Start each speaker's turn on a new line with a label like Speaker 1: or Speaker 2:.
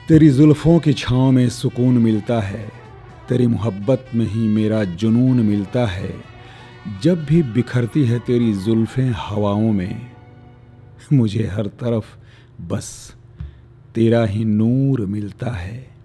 Speaker 1: तेरी जुल्फ़ों की छाँव में सुकून मिलता है, तेरी मोहब्बत में ही मेरा जुनून मिलता है। जब भी बिखरती है तेरी जुल्फ़ें हवाओं में, मुझे हर तरफ बस तेरा ही नूर मिलता है।